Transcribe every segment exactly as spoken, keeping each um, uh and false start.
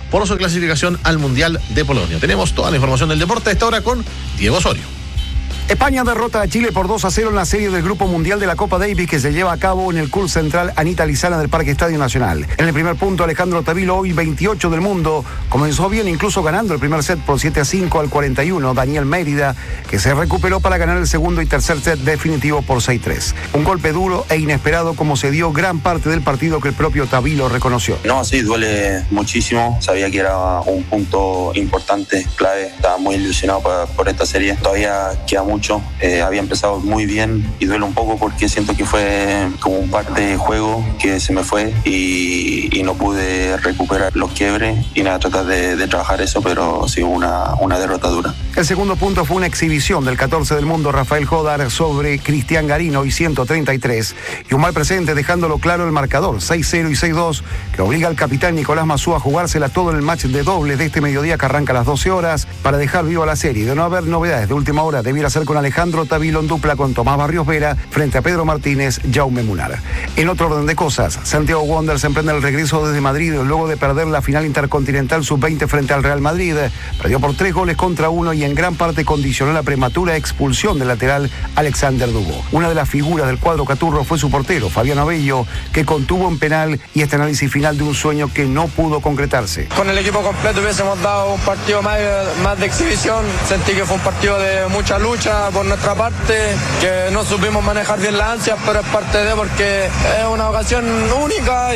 por su clasificación al Mundial de Polonia. Tenemos toda la información del deporte a esta hora con Diego Osorio. España derrota a Chile por dos a cero en la serie del Grupo Mundial de la Copa Davis que se lleva a cabo en el Club Central Anita Lizana del Parque Estadio Nacional. En el primer punto, Alejandro Tavilo, hoy veintiocho del mundo, comenzó bien, incluso ganando el primer set por siete a cinco al cuarenta y uno. Daniel Mérida, que se recuperó para ganar el segundo y tercer set definitivo por seis tres. Un golpe duro e inesperado como se dio gran parte del partido que el propio Tavilo reconoció. No, sí, duele muchísimo. Sabía que era un punto importante, clave. Estaba muy ilusionado por, por esta serie. Todavía queda mucho. Mucho. Eh, había empezado muy bien y duele un poco porque siento que fue como un par de juego que se me fue y, y no pude recuperar los quiebres y nada, tratar de, de trabajar eso, pero sí una, una derrota dura. El segundo punto fue una exhibición del catorce del mundo Rafael Jodar sobre Cristian Garino y ciento treinta y tres y un mal presente dejándolo claro el marcador seis cero y seis dos que obliga al capitán Nicolás Mazú a jugársela todo en el match de dobles de este mediodía que arranca a las doce horas para dejar viva la serie. De no haber novedades de última hora debiera ser con Alejandro Tavilo en dupla con Tomás Barrios Vera frente a Pedro Martínez, Jaume Munar. En otro orden de cosas, Santiago Wanderers emprende el regreso desde Madrid luego de perder la final intercontinental sub veinte frente al Real Madrid. Perdió por tres goles contra uno y en gran parte condicionó la prematura expulsión del lateral Alexander Dubó. Una de las figuras del cuadro caturro fue su portero, Fabián Abello, que contuvo en penal y este análisis final de un sueño que no pudo concretarse. Con el equipo completo hubiésemos dado un partido más, más de exhibición. Sentí que fue un partido de mucha lucha por nuestra parte, que no supimos manejar bien las ansias, pero es parte de porque es una ocasión única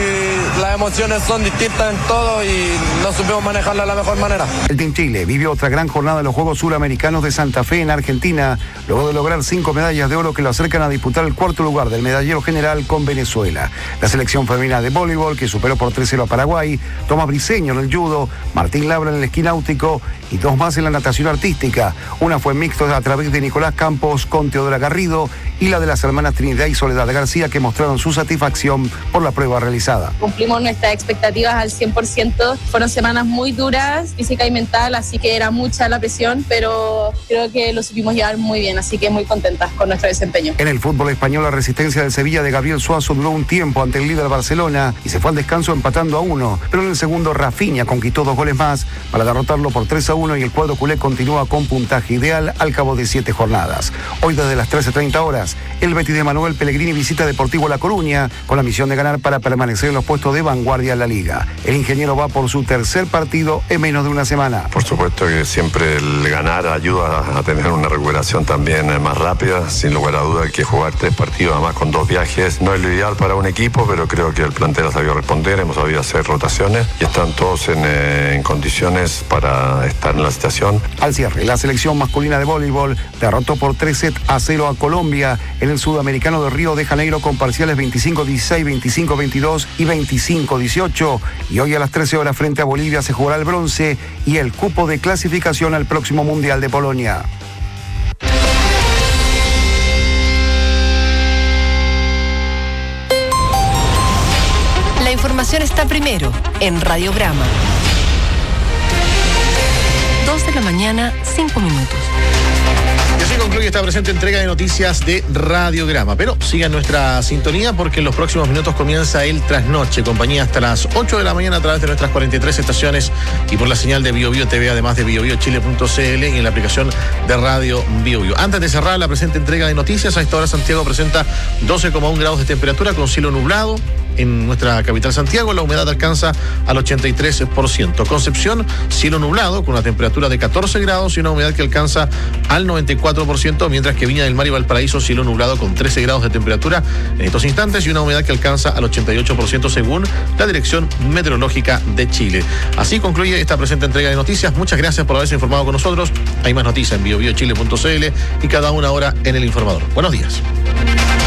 y las emociones son distintas en todo y no supimos manejarla de la mejor manera. El Team Chile vivió otra gran jornada de los Juegos Suramericanos de Santa Fe en Argentina, luego de lograr cinco medallas de oro que lo acercan a disputar el cuarto lugar del medallero general con Venezuela. La selección femenina de voleibol, que superó por tres cero a Paraguay, Tomás Briceño en el judo, Martín Labra en el esquí náutico y dos más en la natación artística. Una fue mixto a través de Nicolás Campos con Teodora Garrido y la de las hermanas Trinidad y Soledad García, que mostraron su satisfacción por la prueba realizada. Cumplimos nuestras expectativas al cien por ciento. Fueron semanas muy duras, física y mental, así que era mucha la presión, pero creo que lo supimos llevar muy bien, así que muy contentas con nuestro desempeño. En el fútbol español, la resistencia del Sevilla de Gabriel Suazo duró un tiempo ante el líder Barcelona y se fue al descanso empatando a uno, pero en el segundo Rafinha conquistó dos goles más para derrotarlo por tres a uno y el cuadro culé continúa con puntaje ideal al cabo de siete jornadas. Hoy desde las trece treinta horas, el Betis de Manuel Pellegrini visita Deportivo La Coruña con la misión de ganar para permanecer en los puestos de vanguardia en la liga. El ingeniero va por su tercer partido en menos de una semana. Por supuesto que siempre el ganar ayuda a tener una recuperación también más rápida. Sin lugar a duda que jugar tres partidos además con dos viajes no es lo ideal para un equipo, pero creo que el plantel ha sabido responder, hemos sabido hacer rotaciones y están todos en, eh, en condiciones para estar en la situación. Al cierre, la selección masculina de voleibol derrotó por tres sets a cero a Colombia en el Sudamericano de Río de Janeiro con parciales veinticinco dieciséis, veinticinco veintidós y veinticinco dieciocho. Y hoy a las trece horas frente a Bolivia se jugará el bronce y el cupo de clasificación al próximo Mundial de Polonia. La información está primero en Radiograma. dos de la mañana, cinco minutos. Y así concluye esta presente entrega de noticias de Radiograma. Pero sigan nuestra sintonía porque en los próximos minutos comienza el Trasnoche. Compañía hasta las ocho de la mañana a través de nuestras cuarenta y tres estaciones y por la señal de Bio Bio T V, además de bio bio chile punto c l y en la aplicación de Radio Bio Bio. Antes de cerrar la presente entrega de noticias, a esta hora Santiago presenta doce coma uno grados de temperatura con cielo nublado. En nuestra capital Santiago la humedad alcanza al ochenta y tres por ciento. Concepción, cielo nublado con una temperatura de catorce grados y una humedad que alcanza al noventa y cuatro por ciento, mientras que Viña del Mar y Valparaíso, cielo nublado con trece grados de temperatura en estos instantes y una humedad que alcanza al ochenta y ocho por ciento según la Dirección Meteorológica de Chile. Así concluye esta presente entrega de noticias. Muchas gracias por haberse informado con nosotros. Hay más noticias en bio bio chile punto c l y cada una hora en El Informador. Buenos días.